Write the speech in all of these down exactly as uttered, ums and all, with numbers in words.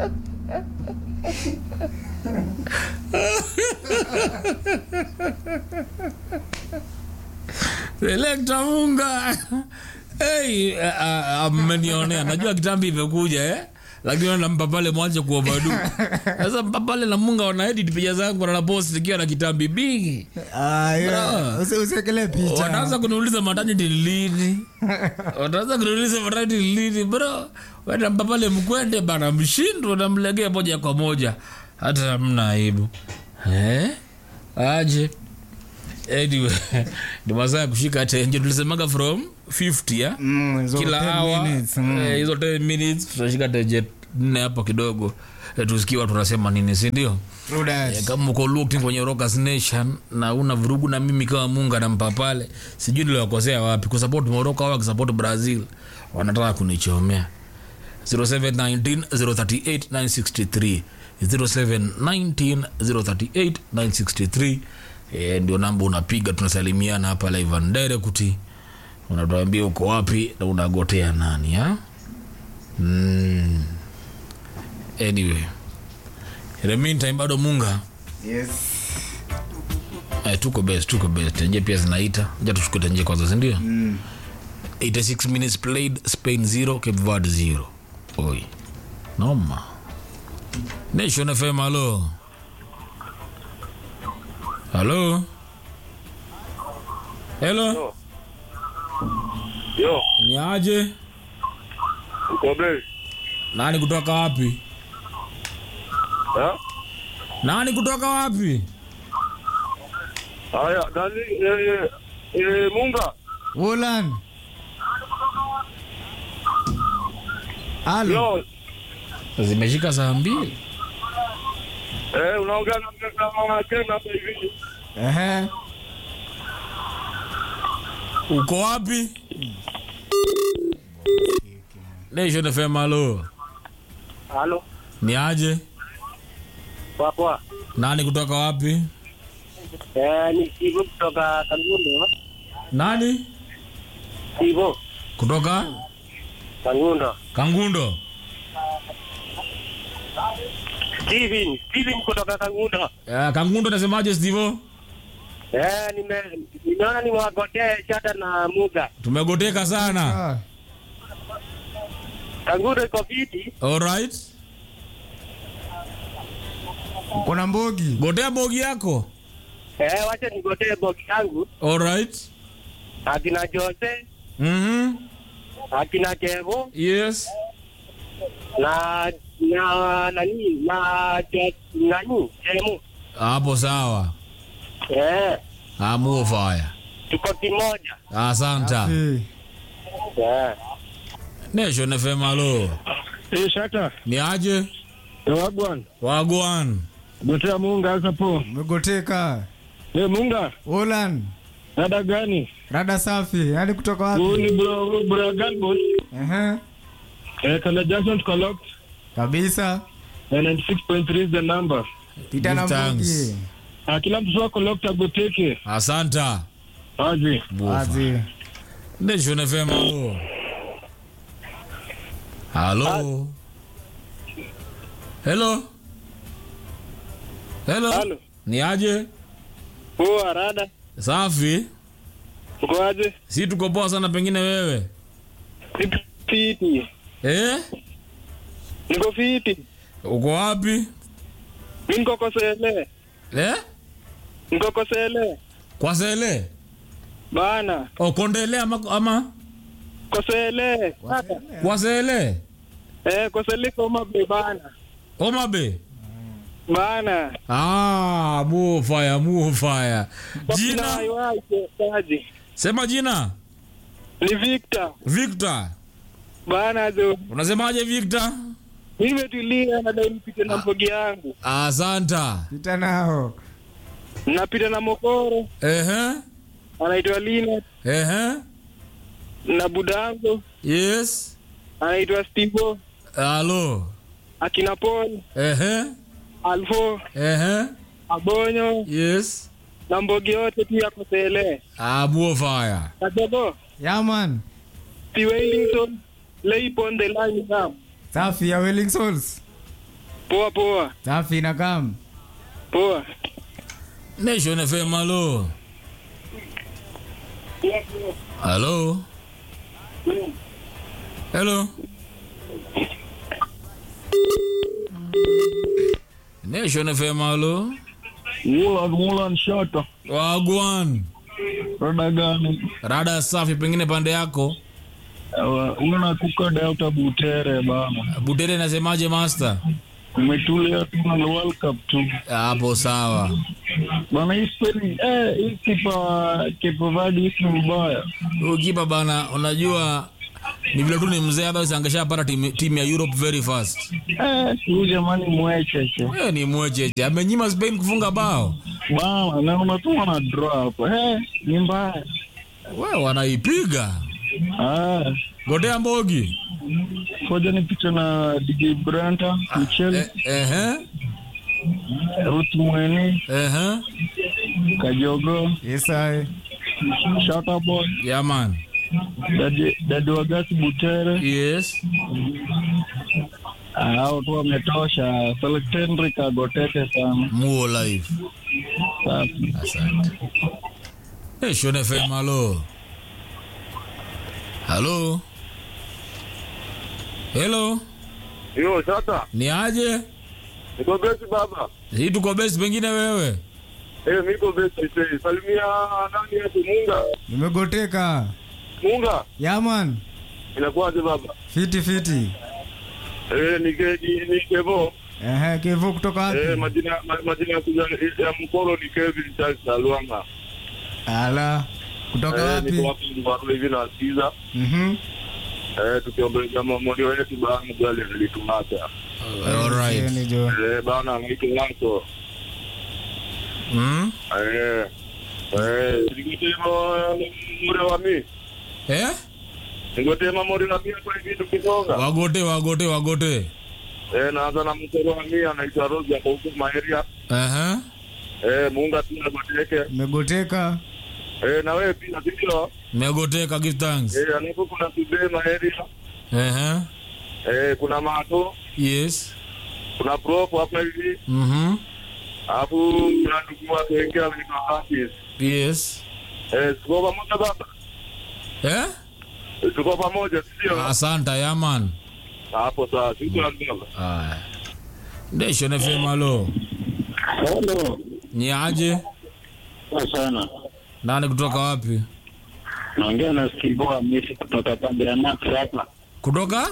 Selector Munga. Hey, amenionea. Najua kitambi imekuja eh. Lakini na mpapale mwanzo kuovadu. Sasa mpapale na Munga wana edit picha zangu na post ikiwa na kitambi big. Ah, yeah. Usiwekele picha. Wanaanza kuniuliza maternity lini. Wanaanza kuniuliza maternity lini bro. Wewe mpapale mkwende bana mshindo na mlegea moja kwa moja. Hata hamna aibu. Eh? Aje. Anyway, ndio masaa kushika tenje tulisemaga from fifty ya mm, kila hour hizo mm. eh, ten minutes tutashika tenje nne hapo kidogo eh, tusikiwa tunasema nini si ndio eh, kama uko looked kwenye Rockers Nation na una vurugu na mimi kama Munga na Mpapale sijui niliwakosea wapi ku support Morocco au ku support Brazil wanataka kunichomea zero seven one nine zero three eight nine six three zero seven one nine zero three eight nine six three. E, ndio namba unapiga tunasalimiana hapa live and direct. Unatuambia uko wapi na unagotea nani ha? Mm. Anyway. In the meantime bado Munga. Yes. Eh, tuko best, tuko best. Nje pia zinaita. Nje tuchukue nje kwanza, ndio? Mm. eighty-six minutes played, Spain zero, Cape Verde zero. Oi. Noma. Nation F M hello. Hello. Hello. Yo. Yo. Ni aje? Uko best. Nani kutoka wapi? Ha? Nani kutoka wapi? Aya, dali eh eh Munga. Ulan. Halo. Yo. Zimeshika saa mbili. Eh, unaongea na mama tena hivi. Ehe. Uko wapi? Nation F M hello. Halo. Ni aje? Papa. Nani kutoka wapi? Eh, ni Sivo kutoka Kangundo. Nani? Sivo Kutoka Kangundo. Kangundo. Steven, Steven kutoka Kangundo. Eh, Kangundo nasemaje Steve? Eh, nime nimeona ni wagotea chata na Muga. Tumegoteka sana. Ah. Kangundo iko fiti. All right. Kuna mbogi. Gotea bogi yako. Eh, wacha nigotee box yangu. All right. Akina Jose, Mhm. akina Kevo, Yes. na na nani na je nani Jemu. Hapo sawa. Eh, Amu fire. tuko kimoja. Asante. Eh. Eh. Nation F M hello. Eh, shata. Ni aje? Wagwan. Wagwan. Gotea Munga hapo. Umegoteka. Eh, Munga. Ulan. Rada gani? Rada safi. Nani kutoka wapi? Ni bro bro Galbon. Ehe. Eh, kana Jackson collect. Kabisa. ninety-six point three is the number. Tita na mbogi. Ah, kila mtu wako collect agoteke. Asante. Aje. Azi. Nation F M hello. Hello. Hello. Hello. Hello. Ni aje? Poa rada. Safi. Uko aje? Si tuko poa sana pengine wewe. Fiti. Eh? Niko fiti. Uko wapi? Mimi niko Kosele. Eh? Niko Kosele. Kwa Sele? Bana. O Kondele ama ama? Kosele. Kaka. Kwa Sele? Eh, Kosele koma bana. Oma be? Bana. Ah, mu fire, mu fire. Jina? Kaji. Sema jina. Ni Victor. Victor. Bana zo. Unasemaje Victor? Nimetulia na dai nipite na mbogi yangu. Asante. Tita nao. Napita na Mokoro. Ehe. Anaitwa Lina. Ehe. Na budango. Yes. Anaitwa Steve. Hello. Akina Paul. Ehe. Alfo. Ehe. Abonyo. Yes. Na mbogi yote pia Kosele. Ah, mu fire. Kadogo. Yeah man. P. Wellington. Lay on the line now. Safi ya Willing Souls. Poa poa. Safi na kam. Poa. Nation F M, hello. Hello. Hello. Nation F M, hello. Mulan Mulan Shata. Wagwan. Rada gani? Rada safi, pengine pande yako. Uh, una kuka Delta Butere bana. Butere nasemaje master? Umetulia tu na World Cup tu. Hapo sawa. Bana hisperi eh hii kipa kipa vadi si mbaya. Ukipa bana, unajua ni vile tu ni mzee hata angeshapata timu team ya Europe very fast. Eh, huyu jamani mwecheche. Eh, ni mwecheche. Amenyima Spain kufunga bao. Bana, na unatuma na drop. Eh, ni mbaya. Wewe wanaipiga. Ah, Godea Mbogi. koja nipite na D J Branta, Michelle. Eh, eh. Ruth Mweni, Eh. Kajogo, Yes I. Shata Boy, Yeah man. Daddy Daddy Wagati Butere. Yes. Ah, hao tu wametosha. Select Henry Kagoteke sana. Muo live. Safi. Asante. Eh, Shone F M, hello. Hello. Hello. Yo, sasa. Ni aje? Niko best baba. Hii tuko best, pengine wewe. Eh, niko best sasa. Salimia nani hapo Munga? Nimegoteka. Munga. Yeah man. Inakuaje baba? Fiti fiti. Eh, nike ni Kevo. Eh, Kevo kutoka wapi? Eh, majina majina ya mkolo ni Kevin Charles Alwanga. Ala. Kutoka Eh, wapi? niko wapi bado hivi na siza. Mhm. Eh, tukiombea kama mmoja wetu bana mgali alitumata. All right. Ni jo. Eh, bana mtu wako. Mm? Eh. Eh, nikitema mure wa mimi. Eh? Nikitema mure na mimi kwa hivi tukisonga. Wagote, wagote, wagote. Eh, naanza na mkoro wa mimi anaitwa Rose hapo huko Maeria. Aha. Eh, Munga tuna Goteke. Nimegoteka. Eh, na wewe pia ndio. Megoteka, give thanks. Eh, anapo kuna Sube Maeria. Aha. Eh, kuna Mato, Yes. kuna Prof hapa hivi. Mhm. Alafu kuna ndugu wake wengi anaitwa Hafiz. Yes. Eh, tuko pamoja baba. Eh? Tuko pamoja sio? Asante, yeah man. Hapo sawa, shukrani baba. Haya. Nation F M, hello. Hello. Ni aje? Sana. Nani kutoka wapi? Naongea na Skiboa Messi kutoka pande ya Max hapa. Kutoka?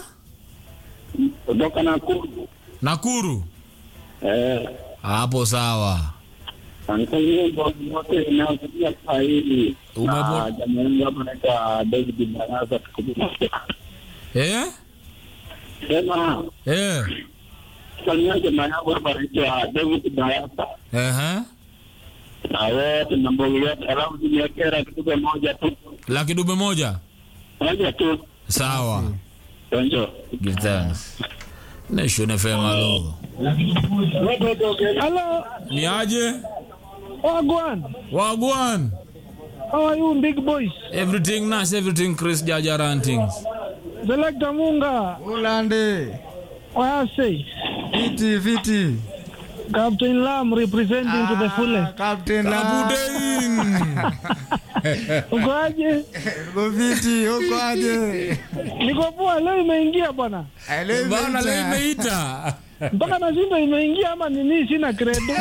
Kutoka Nakuru. Nakuru. Eh, Hapo sawa. angalia ndio wote inayokuja sahihi. Umepo- Ah, jamaa wangu hapa anaitwa David Baraza tukumbushe. Eh? Sema, Eh. salimia jamaa yangu hapa anaitwa David Baraza. Aha. Na wote na mbogo yote alafu tuliakera kitu moja tu. Laki dume moja. Moja tu. Sawa. Enjoy. Give thanks. Nation F M, hello. Hello, Ni aje? Wagwan. Wagwan. How are you big boys? Everything nice, everything Chris Jaja Rantings. Selector Munga. Ulande. Wase. Fiti fiti. Captain Lam representing to the fullest. Captain la. Kabuding. Uko aje? Uko fiti, uko aje? Niko poa, leo imeingia bwana. Ele Bana leo imeita. Mpaka na Simba imeingia ama nini, sina credo.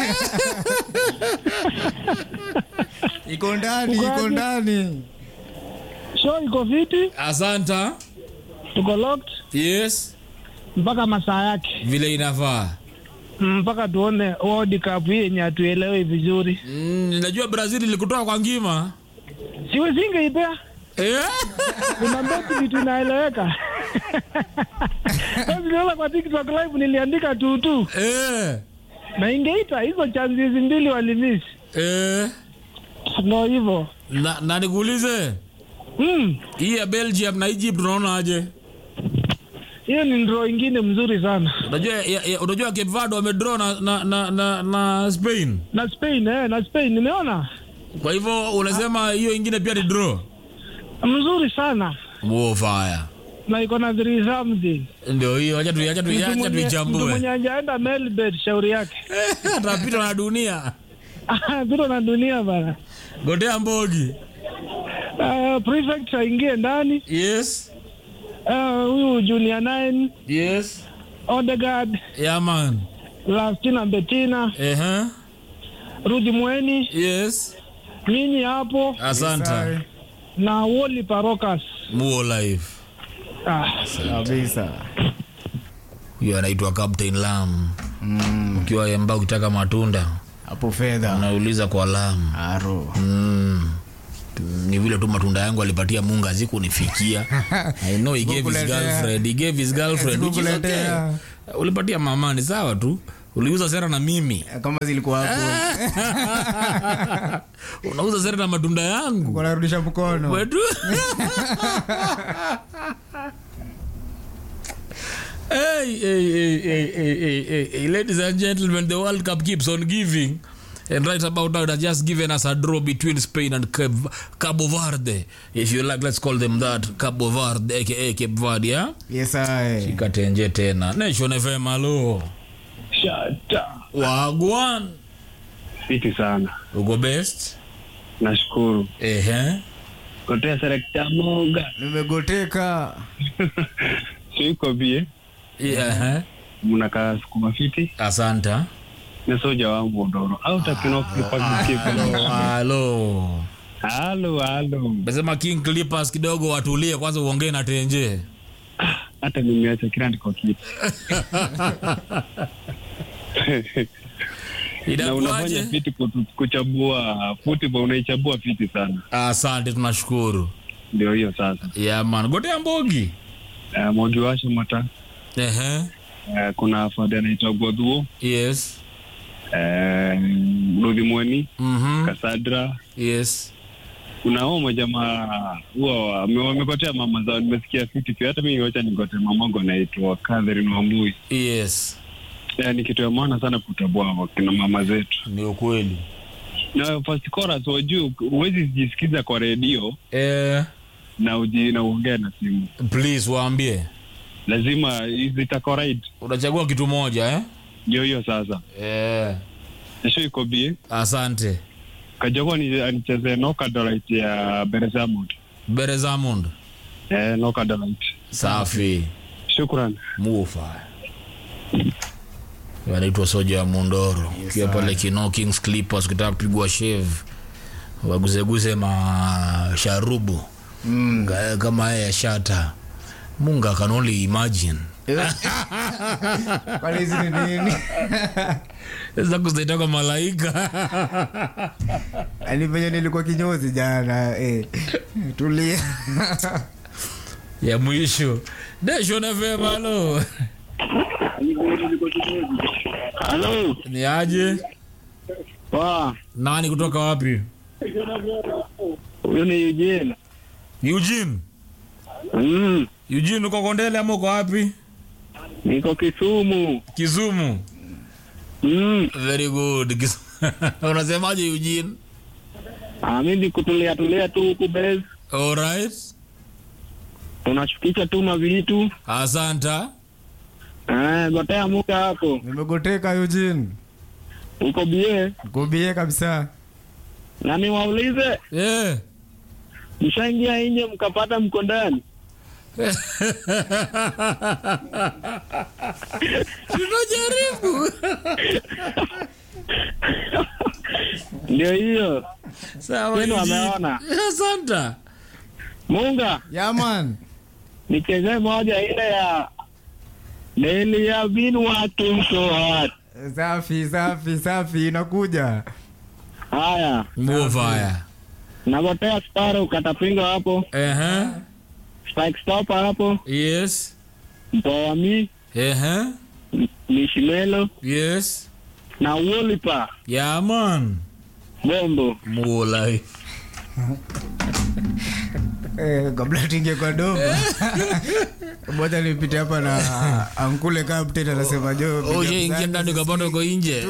Iko ndani, Uko iko aje? ndani. Show iko fiti, Asanta. tuko locked Yes. mpaka masaa yake. Vile inafaa. Mpaka tuone World Cup hii yenye atuelewe vizuri. Mm, najua Brazil ilikutoa kwa ngima. Siwe singeipea. Eh? Kuna mbeti vitu inaeleweka. Sasa niliona kwa TikTok live niliandika tutu. Eh. Na ingeita hizo chances mbili walimiss. Eh. No hivyo. Na, na nikuulize. Hmm. Hii ya Belgium na Egypt unaona aje? Hiyo ni draw ingine mzuri sana. Unajua ya, ya, unajua Cape Verde wamedraw na na, na na na Spain. Na Spain eh, na Spain nimeona. Kwa hivyo unasema hiyo ingine pia ni draw. Mzuri sana. Wow, fire. na iko na three something. Ndio hiyo, acha tu acha tu acha tuichambue. Mwenye hajaenda Melbet shauri yake. Atapita na dunia. Ah, bado na dunia bana. Gotea Mbogi. Uh, prefect aingie ndani. Yes. Uh, huyu Junior nine. Yes. Odegaard. Yeah man. Lastina Bettina. Eh uh-huh. Rudi Mweni. Yes. Nyinyi hapo. Asante. Na Woli Parokas. Muo live. Ah, kabisa. Hiyo anaitwa Captain Lam. Mm. Ukiwa Yamba ukitaka matunda hapo fedha unauliza kwa Lam. Aro. Mm. Ni vile tu matunda yangu alipatia Mungu azikunifikia. I know he gave his girlfriend. He gave his girlfriend. Okay. Ulipatia mama ni sawa tu. Uliuza sera na mimi. Kama zilikuwa hapo. Unauza sera na matunda yangu. Uko narudisha mkono. Wetu. Hey, hey, hey, hey, hey, hey, hey, ladies and gentlemen, the World Cup keeps on giving. And right about now, it has just given us a draw between Spain and Cabo Verde. If you like, let's call them that. Cabo Verde, aka Cape Verde, yeah? Yes, I. Shikatenje tena. Nation F M, alo. Shata. Wagwan. Fiti sana. Ugo best? Nashukuru. Ehe. Kotea Selecta Moga. Nimegoteka. Siko bie. Ehe. Mnakaa sukuma fiti. Asanta. Nesoja wangu ndoro. Au takinoki pa kipo. Halo. Halo, halo. Besema King Clippers kidogo watulie kwanza uongee na Tenje. Hata nimeacha kila ndiko kitu. Na unafanya fiti kuchambua football, unaichambua fiti sana. Asante, tunashukuru. Ndio hiyo sasa. Yeah man, Gotea Mbogi. Eh, uh, Mbogi washo mata. Ehe. Uh, kuna fada anaitwa Godhuo. Yes. Eh, uh, Rudi Mweni. Mhm. Cassandra. Yes. Kuna homa jamaa huwa wamekotea mama zao, nimesikia fiti pia. Hata mimi wacha nigote mamangu anaitwa Catherine Wambui. Yes. Yani kitu ya maana sana kutabua kina mama zetu. Ni ukweli. Na first chorus wajuu uwezi jisikiza kwa radio eh na uji na uongea na simu. Please waambie. Lazima izitako right. Unachagua kitu moja eh? Ndio hiyo sasa. Eh. Nisho iko bie. Asante. Kajogwa ni anicheze Noka Dolite ya Berezamund. Berezamund. Eh, Noka Dolite. Safi. Shukran. Mufa. Wanaitwa Soja ya Mundoro. Yes, kia pale Kino Kings Clippers kitaka kupigwa shave. Waguzeguze ma sharubu. Mm. Kama ya shata. Munga can only imagine. Kwa hizi ni nini? Sasa kuzaita kwa malaika. Alipenye nilikuwa kinyozi jana. Eh. Tulia. Ya mwisho. Nation F M, halo. Halo. Ni aje? Poa. Nani kutoka wapi? Huyo ni Eugene. Eugene? Mm. Eugene uko Kondele ama uko wapi? Niko Kisumu. Kisumu? Mm. Very good. Unasemaje Eugene? Ah, mimi kutulia tulia tu huku base. All right. Tunashukisha tu mavitu. Asante. Eh, gotea muka hapo. Nimegoteka Eugene. Uko bie? Uko bie kabisa. Na niwaulize? Eh. Mshaingia nje mkapata mko ndani? Tunajaribu. Ndio hiyo. Sawa. Ndio ameona. Asante. Munga. Yeah man. Nicheze moja ile ya Neli ya binu watu soat. Safi, safi, safi inakuja. Haya. Move haya. Nagotea Sparrow katapinga hapo. Eh eh. Spike stopper hapo. Yes. Mpoa mi. Eh eh. Nishimelo. Yes. Na Wolipa. Yeah man. Bombo. Mulai. Eh, kabla tinge kwa doba. Bwana nipite hapa na ankule captain anasema jo. Oh, je ingia ndani kapanda uko nje.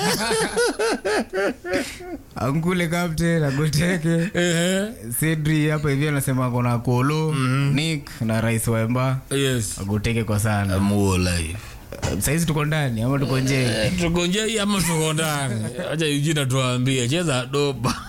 Ankule captain agoteke. Eh. Cedri hapa hivi anasema kuna Kolo, mm-hmm. Nick na Rais Wemba. Yes. Agoteke kwa sana. More life. Saizi tuko ndani ama tuko nje? Tuko nje ama tuko ndani? Acha Eugene tuambie cheza doba.